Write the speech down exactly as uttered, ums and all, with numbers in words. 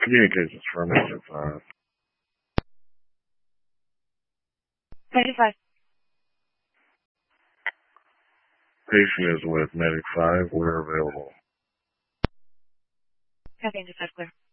Communications from Agent five. Agent five. Patient is with Medic five. We're available. Copy, Agent five, clear.